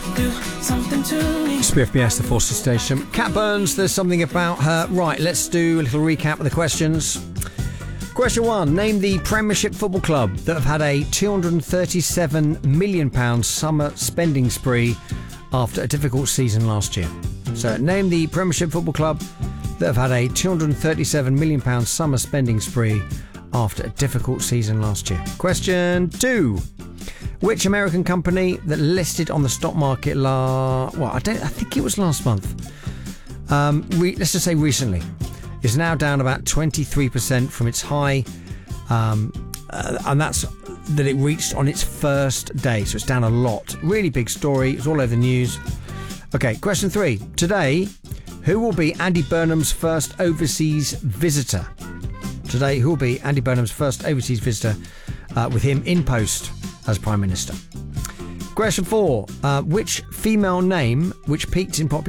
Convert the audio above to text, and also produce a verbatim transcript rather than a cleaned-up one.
do something to me. It's B F B S, the Forces Station. Cat Burns, there's something about her. Right, let's do a little recap of the questions. Question one. Name the Premiership Football Club that have had a two hundred thirty-seven million pounds summer spending spree after a difficult season last year. So, name the Premiership Football Club that have had a two hundred thirty-seven million pounds summer spending spree after a difficult season last year. Question two. Which American company that listed on the stock market la well, I don't I think it was last month. Um, re- let's just say recently, is now down about twenty-three percent from its high, um, uh, and that's that it reached on its first day. So it's down a lot. Really big story. It's all over the news. Okay, question three. Today, who will be Andy Burnham's first overseas visitor? Today, who will be Andy Burnham's first overseas visitor uh, with him in post as Prime Minister? Question four. Uh, which female name, which peaked in popularity